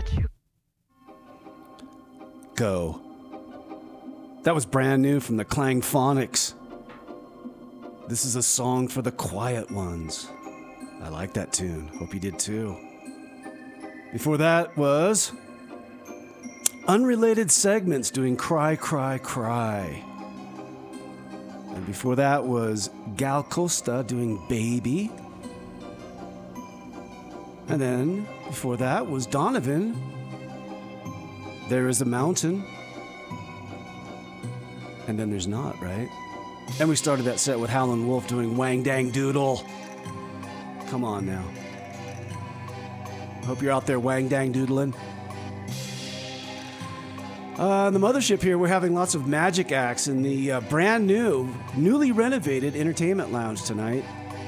Go. That was brand new from the Clang Phonics. This is a song for the quiet ones. I like that tune. Hope you did too. Before that was Unrelated Segments doing Cry, Cry, Cry. And before that was Gal Costa doing Baby. And then before that was Donovan, There Is a Mountain. And then there's not, right? And we started that set with Howlin' Wolf doing Wang Dang Doodle. Come on now. Hope you're out there Wang Dang Doodling. The mothership here, we're having lots of magic acts in the brand new, newly renovated entertainment lounge tonight.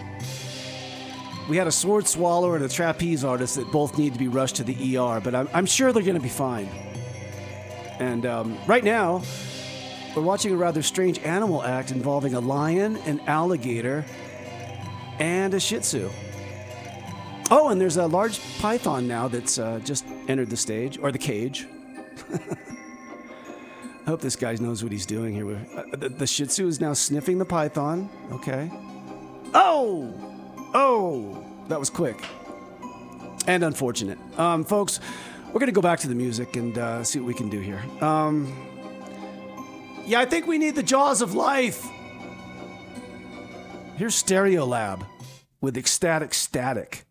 We had a sword swallower and a trapeze artist that both need to be rushed to the ER, but I'm sure they're going to be fine. And right now, we're watching a rather strange animal act involving a lion, an alligator, and a Shih Tzu. Oh, and there's a large python now that's just entered the stage, or the cage. I hope this guy knows what he's doing here. The Shih Tzu is now sniffing the python. Okay. Oh! Oh! That was quick. And unfortunate. Folks, we're going to go back to the music and see what we can do here. Yeah, I think we need the Jaws of Life. Here's Stereolab with Ecstatic Static.